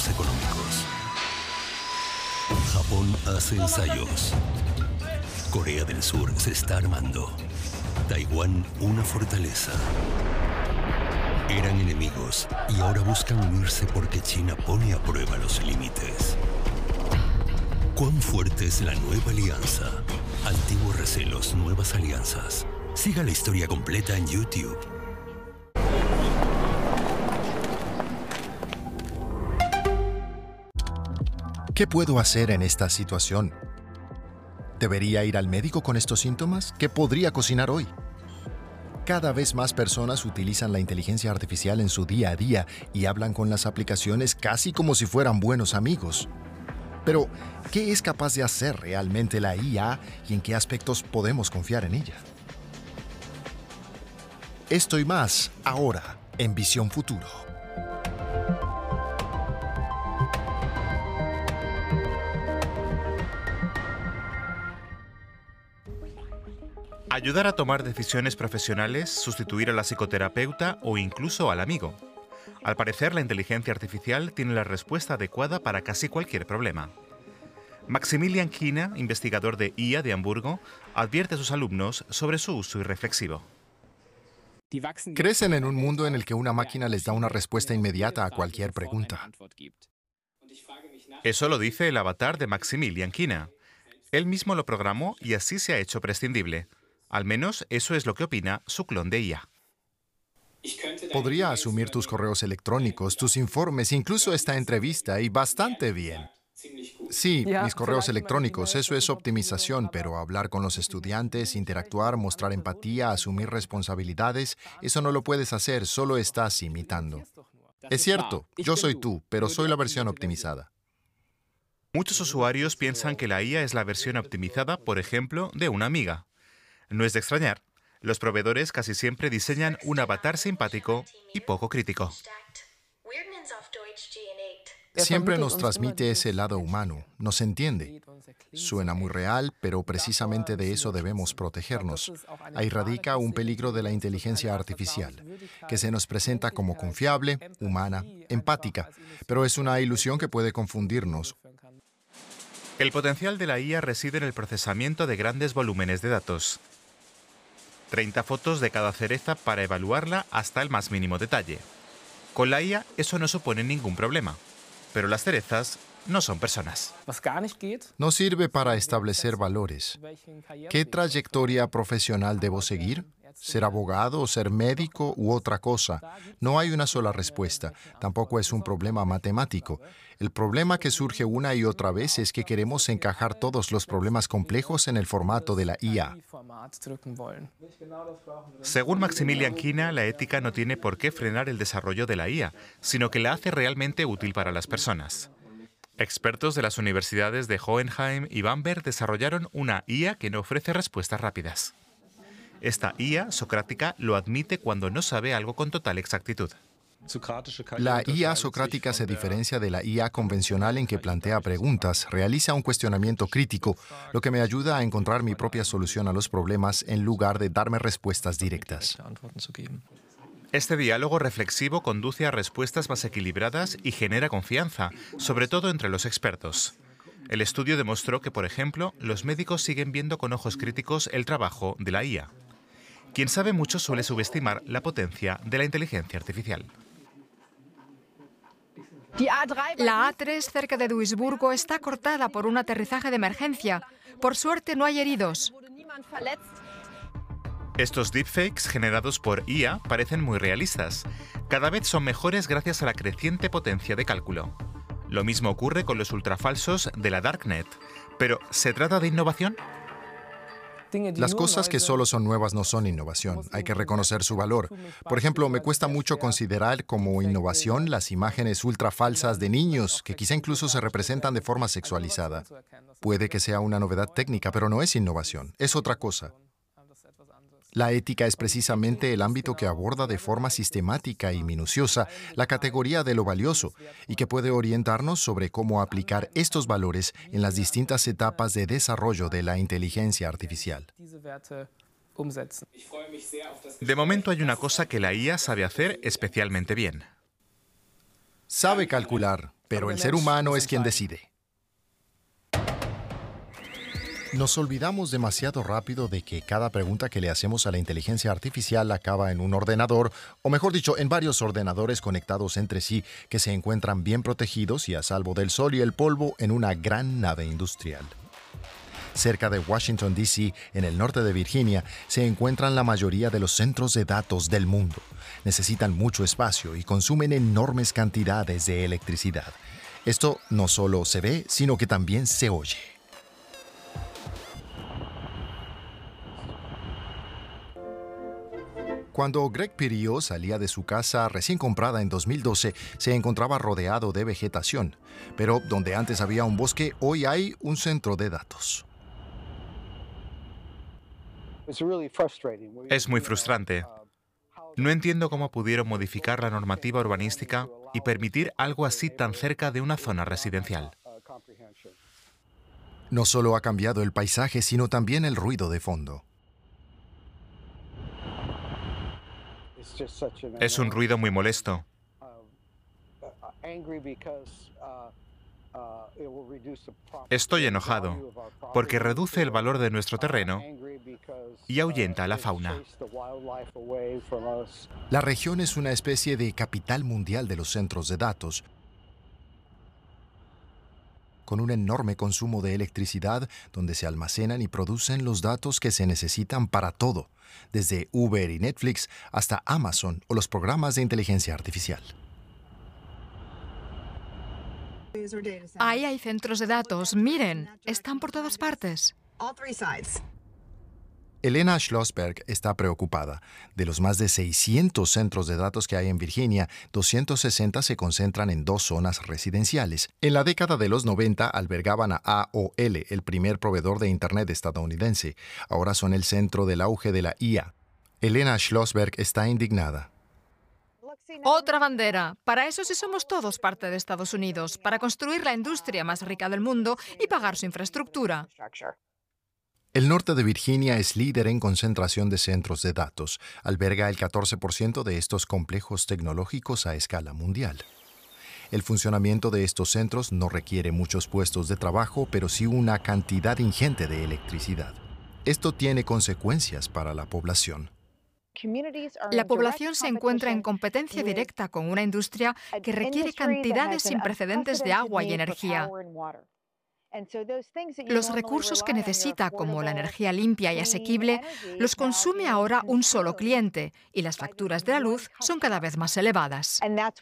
problemas económicos. Japón hace ensayos. Corea del Sur se está armando. Taiwán, una fortaleza. Eran enemigos y ahora buscan unirse porque China pone a prueba los límites. ¿Cuán fuerte es la nueva alianza? Antiguos recelos, nuevas alianzas. Siga la historia completa en YouTube. ¿Qué puedo hacer en esta situación? ¿Debería ir al médico con estos síntomas? ¿Qué podría cocinar hoy? Cada vez más personas utilizan la inteligencia artificial en su día a día y hablan con las aplicaciones casi como si fueran buenos amigos. Pero, ¿qué es capaz de hacer realmente la IA y en qué aspectos podemos confiar en ella? Esto y más, ahora, en Visión Futuro. Ayudar a tomar decisiones profesionales, sustituir a la psicoterapeuta o incluso al amigo. Al parecer, la inteligencia artificial tiene la respuesta adecuada para casi cualquier problema. Maximilian Kina, investigador de IA de Hamburgo, advierte a sus alumnos sobre su uso irreflexivo. Crecen en un mundo en el que una máquina les da una respuesta inmediata a cualquier pregunta. Eso lo dice el avatar de Maximilian Kina. Él mismo lo programó y así se ha hecho prescindible. Al menos eso es lo que opina su clon de IA. Podría asumir tus correos electrónicos, tus informes, incluso esta entrevista, y bastante bien. Sí, mis correos electrónicos, eso es optimización, pero hablar con los estudiantes, interactuar, mostrar empatía, asumir responsabilidades, eso no lo puedes hacer, solo estás imitando. Es cierto, yo soy tú, pero soy la versión optimizada. Muchos usuarios piensan que la IA es la versión optimizada, por ejemplo, de una amiga. No es de extrañar. Los proveedores casi siempre diseñan un avatar simpático y poco crítico. Siempre nos transmite ese lado humano, nos entiende. Suena muy real, pero precisamente de eso debemos protegernos. Ahí radica un peligro de la inteligencia artificial, que se nos presenta como confiable, humana, empática, pero es una ilusión que puede confundirnos. El potencial de la IA reside en el procesamiento de grandes volúmenes de datos. 30 fotos de cada cereza para evaluarla hasta el más mínimo detalle. Con la IA eso no supone ningún problema, pero las cerezas no son personas. No sirve para establecer valores. ¿Qué trayectoria profesional debo seguir? ¿Ser abogado, ser médico u otra cosa? No hay una sola respuesta. Tampoco es un problema matemático. El problema que surge una y otra vez es que queremos encajar todos los problemas complejos en el formato de la IA. Según Maximilian Kina, la ética no tiene por qué frenar el desarrollo de la IA, sino que la hace realmente útil para las personas. Expertos de las universidades de Hohenheim y Bamberg desarrollaron una IA que no ofrece respuestas rápidas. Esta IA socrática lo admite cuando no sabe algo con total exactitud. La IA socrática se diferencia de la IA convencional en que plantea preguntas, realiza un cuestionamiento crítico, lo que me ayuda a encontrar mi propia solución a los problemas en lugar de darme respuestas directas. Este diálogo reflexivo conduce a respuestas más equilibradas y genera confianza, sobre todo entre los expertos. El estudio demostró que, por ejemplo, los médicos siguen viendo con ojos críticos el trabajo de la IA. Quien sabe mucho suele subestimar la potencia de la inteligencia artificial. La A3 cerca de Duisburgo está cortada por un aterrizaje de emergencia. Por suerte no hay heridos. Estos deepfakes generados por IA parecen muy realistas. Cada vez son mejores gracias a la creciente potencia de cálculo. Lo mismo ocurre con los ultrafalsos de la Darknet. Pero, ¿se trata de innovación? Las cosas que solo son nuevas no son innovación, hay que reconocer su valor. Por ejemplo, me cuesta mucho considerar como innovación las imágenes ultrafalsas de niños, que quizá incluso se representan de forma sexualizada. Puede que sea una novedad técnica, pero no es innovación, es otra cosa. La ética es precisamente el ámbito que aborda de forma sistemática y minuciosa la categoría de lo valioso y que puede orientarnos sobre cómo aplicar estos valores en las distintas etapas de desarrollo de la inteligencia artificial. De momento hay una cosa que la IA sabe hacer especialmente bien. Sabe calcular. Pero el ser humano es quien decide. Nos olvidamos demasiado rápido de que cada pregunta que le hacemos a la inteligencia artificial acaba en un ordenador, o mejor dicho, en varios ordenadores conectados entre sí que se encuentran bien protegidos y a salvo del sol y el polvo en una gran nave industrial. Cerca de Washington, D.C., en el norte de Virginia, se encuentran la mayoría de los centros de datos del mundo. Necesitan mucho espacio y consumen enormes cantidades de electricidad. Esto no solo se ve, sino que también se oye. Cuando Greg Pirillo salía de su casa recién comprada en 2012, se encontraba rodeado de vegetación. Pero donde antes había un bosque, hoy hay un centro de datos. Es muy frustrante. No entiendo cómo pudieron modificar la normativa urbanística y permitir algo así tan cerca de una zona residencial. No solo ha cambiado el paisaje, sino también el ruido de fondo. Es un ruido muy molesto. Estoy enojado porque reduce el valor de nuestro terreno y ahuyenta a la fauna. La región es una especie de capital mundial de los centros de datos, con un enorme consumo de electricidad donde se almacenan y producen los datos que se necesitan para todo, desde Uber y Netflix hasta Amazon o los programas de inteligencia artificial. Ahí hay centros de datos. Miren, están por todas partes. Elena Schlossberg está preocupada. De los más de 600 centros de datos que hay en Virginia, 260 se concentran en 2 zonas residenciales. En la década de los 90 albergaban a AOL, el primer proveedor de Internet estadounidense. Ahora son el centro del auge de la IA. Elena Schlossberg está indignada. Otra bandera. Para eso sí somos todos parte de Estados Unidos, para construir la industria más rica del mundo y pagar su infraestructura. El norte de Virginia es líder en concentración de centros de datos. Alberga el 14% de estos complejos tecnológicos a escala mundial. El funcionamiento de estos centros no requiere muchos puestos de trabajo, pero sí una cantidad ingente de electricidad. Esto tiene consecuencias para la población. La población se encuentra en competencia directa con una industria que requiere cantidades sin precedentes de agua y energía. Los recursos que necesita, como la energía limpia y asequible, los consume ahora un solo cliente y las facturas de la luz son cada vez más elevadas.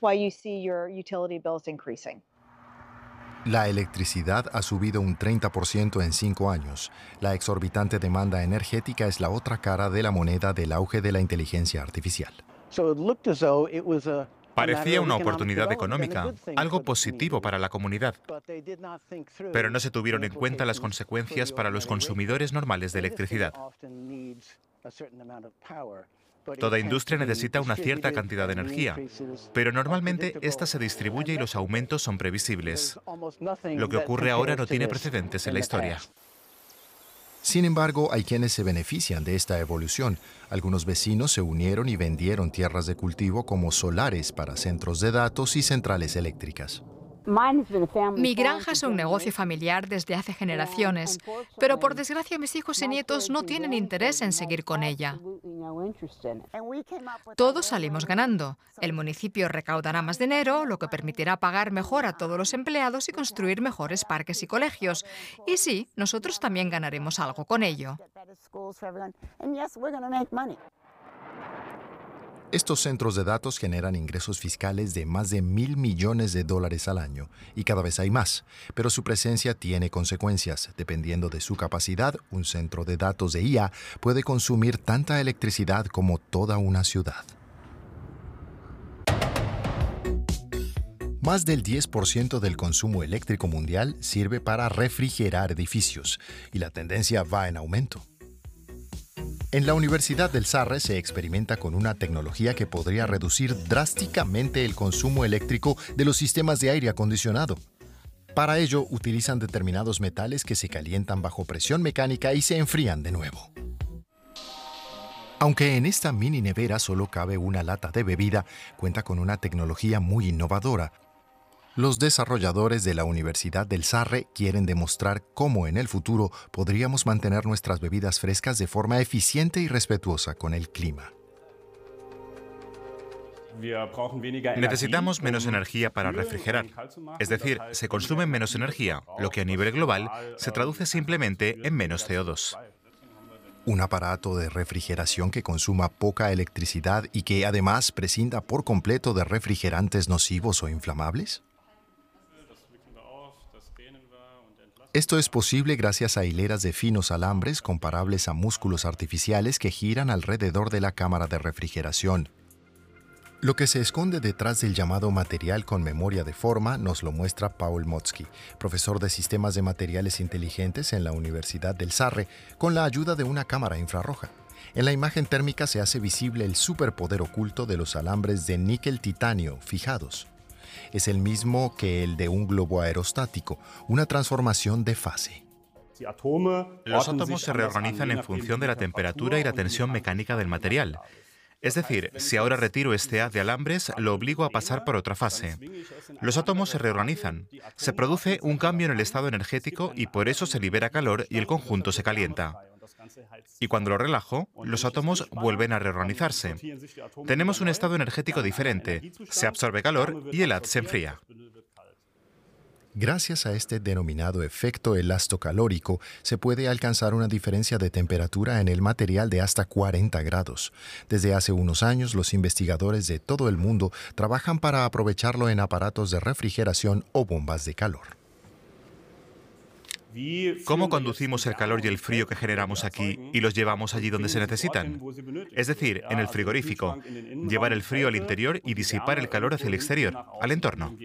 La electricidad ha subido un 30% en 5 años. La exorbitante demanda energética es la otra cara de la moneda del auge de la inteligencia artificial. Parecía una oportunidad económica, algo positivo para la comunidad. Pero no se tuvieron en cuenta las consecuencias para los consumidores normales de electricidad. Toda industria necesita una cierta cantidad de energía, pero normalmente esta se distribuye y los aumentos son previsibles. Lo que ocurre ahora no tiene precedentes en la historia. Sin embargo, hay quienes se benefician de esta evolución. Algunos vecinos se unieron y vendieron tierras de cultivo como solares para centros de datos y centrales eléctricas. Mi granja es un negocio familiar desde hace generaciones, pero por desgracia mis hijos y nietos no tienen interés en seguir con ella. Todos salimos ganando. El municipio recaudará más dinero, lo que permitirá pagar mejor a todos los empleados y construir mejores parques y colegios. Y sí, nosotros también ganaremos algo con ello. Estos centros de datos generan ingresos fiscales de más de $1.000 millones al año, y cada vez hay más, pero su presencia tiene consecuencias. Dependiendo de su capacidad, un centro de datos de IA puede consumir tanta electricidad como toda una ciudad. Más del 10% del consumo eléctrico mundial sirve para refrigerar edificios, y la tendencia va en aumento. En la Universidad del Sarre se experimenta con una tecnología que podría reducir drásticamente el consumo eléctrico de los sistemas de aire acondicionado. Para ello, utilizan determinados metales que se calientan bajo presión mecánica y se enfrían de nuevo. Aunque en esta mini nevera solo cabe una lata de bebida, cuenta con una tecnología muy innovadora. Los desarrolladores de la Universidad del Sarre quieren demostrar cómo en el futuro podríamos mantener nuestras bebidas frescas de forma eficiente y respetuosa con el clima. Necesitamos menos energía para refrigerar. Es decir, se consume menos energía, lo que a nivel global se traduce simplemente en menos CO2. Un aparato de refrigeración que consuma poca electricidad y que además prescinda por completo de refrigerantes nocivos o inflamables. Esto es posible gracias a hileras de finos alambres comparables a músculos artificiales que giran alrededor de la cámara de refrigeración. Lo que se esconde detrás del llamado material con memoria de forma nos lo muestra Paul Motzki, profesor de sistemas de materiales inteligentes en la Universidad del Sarre, con la ayuda de una cámara infrarroja. En la imagen térmica se hace visible el superpoder oculto de los alambres de níquel-titanio fijados. Es el mismo que el de un globo aerostático, una transformación de fase. Los átomos se reorganizan en función de la temperatura y la tensión mecánica del material. Es decir, si ahora retiro este haz de alambres, lo obligo a pasar por otra fase. Los átomos se reorganizan. Se produce un cambio en el estado energético y por eso se libera calor y el conjunto se calienta. Y cuando lo relajo, los átomos vuelven a reorganizarse. Tenemos un estado energético diferente. Se absorbe calor y el haz se enfría. Gracias a este denominado efecto elastocalórico, se puede alcanzar una diferencia de temperatura en el material de hasta 40 grados. Desde hace unos años, los investigadores de todo el mundo trabajan para aprovecharlo en aparatos de refrigeración o bombas de calor. ¿Cómo conducimos el calor y el frío que generamos aquí y los llevamos allí donde se necesitan? Es decir, en el frigorífico. Llevar el frío al interior y disipar el calor hacia el exterior, al entorno.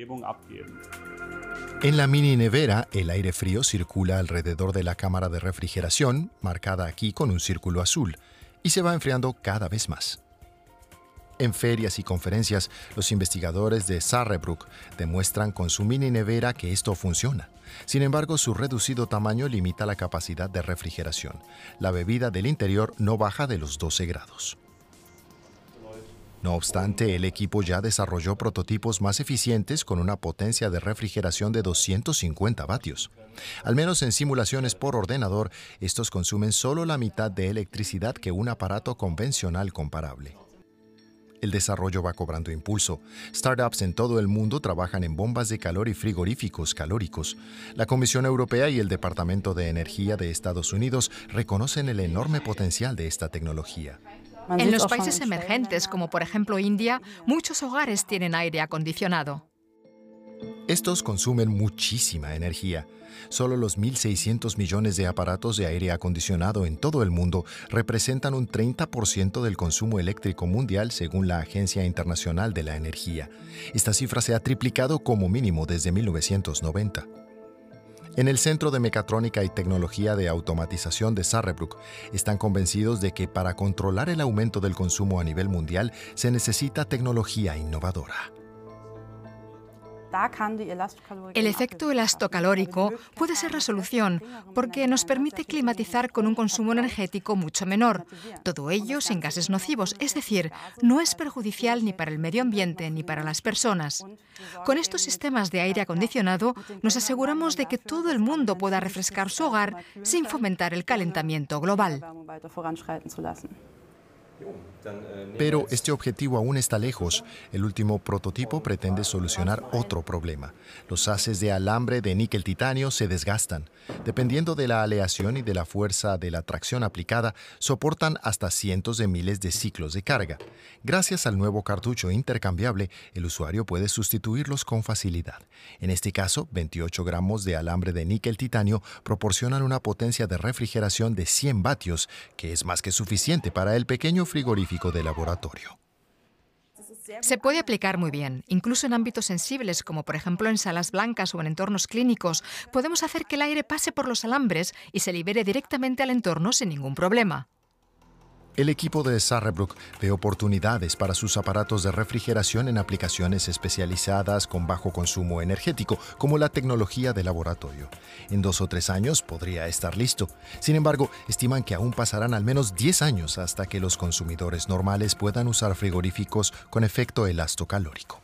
En la mini nevera, el aire frío circula alrededor de la cámara de refrigeración, marcada aquí con un círculo azul, y se va enfriando cada vez más. En ferias y conferencias, los investigadores de Sarebruck demuestran con su mini nevera que esto funciona. Sin embargo, su reducido tamaño limita la capacidad de refrigeración. La bebida del interior no baja de los 12 grados. No obstante, el equipo ya desarrolló prototipos más eficientes con una potencia de refrigeración de 250 vatios. Al menos en simulaciones por ordenador, estos consumen solo la mitad de electricidad que un aparato convencional comparable. El desarrollo va cobrando impulso. Startups en todo el mundo trabajan en bombas de calor y frigoríficos calóricos. La Comisión Europea y el Departamento de Energía de Estados Unidos reconocen el enorme potencial de esta tecnología. En los países emergentes, como por ejemplo India, muchos hogares tienen aire acondicionado. Estos consumen muchísima energía. Solo los 1.600 millones de aparatos de aire acondicionado en todo el mundo representan un 30% del consumo eléctrico mundial según la Agencia Internacional de la Energía. Esta cifra se ha triplicado como mínimo desde 1990. En el Centro de Mecatrónica y Tecnología de Automatización de Sarebruck están convencidos de que para controlar el aumento del consumo a nivel mundial se necesita tecnología innovadora. El efecto elastocalórico puede ser la solución porque nos permite climatizar con un consumo energético mucho menor. Todo ello sin gases nocivos, es decir, no es perjudicial ni para el medio ambiente ni para las personas. Con estos sistemas de aire acondicionado nos aseguramos de que todo el mundo pueda refrescar su hogar sin fomentar el calentamiento global. Pero este objetivo aún está lejos. El último prototipo pretende solucionar otro problema. Los haces de alambre de níquel-titanio se desgastan. Dependiendo de la aleación y de la fuerza de la tracción aplicada, soportan hasta cientos de miles de ciclos de carga. Gracias al nuevo cartucho intercambiable, el usuario puede sustituirlos con facilidad. En este caso, 28 gramos de alambre de níquel-titanio proporcionan una potencia de refrigeración de 100 vatios, que es más que suficiente para el pequeño frigorífico de laboratorio. Se puede aplicar muy bien, incluso en ámbitos sensibles, como por ejemplo en salas blancas o en entornos clínicos. Podemos hacer que el aire pase por los alambres y se libere directamente al entorno sin ningún problema. El equipo de Sarebruck ve oportunidades para sus aparatos de refrigeración en aplicaciones especializadas con bajo consumo energético, como la tecnología de laboratorio. En 2 o 3 años podría estar listo. Sin embargo, estiman que aún pasarán al menos 10 años hasta que los consumidores normales puedan usar frigoríficos con efecto elastocalórico.